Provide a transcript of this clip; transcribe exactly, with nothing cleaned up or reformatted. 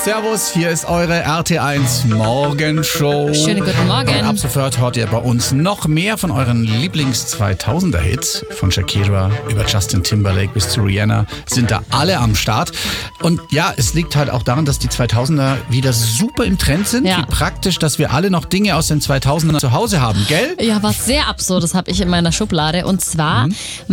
Servus, hier ist eure R T eins Morgenshow. Schönen guten Morgen. Und ab sofort hört ihr bei uns noch mehr von euren Lieblings-zweitausender-Hits. Von Shakira über Justin Timberlake bis zu Rihanna sind da alle am Start. Und ja, es liegt halt auch daran, dass die zweitausender wieder super im Trend sind. Ja. Wie praktisch, dass wir alle noch Dinge aus den zweitausendern zu Hause haben, gell? Ja, was sehr absurd, das habe ich in meiner Schublade. Und zwar